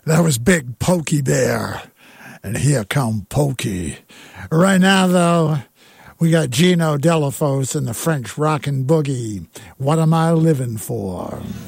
That was Big Pokey there. And here come Pokey. Right now, though, we got Gino Delafos and the French Rockin' Boogie. What am I living for?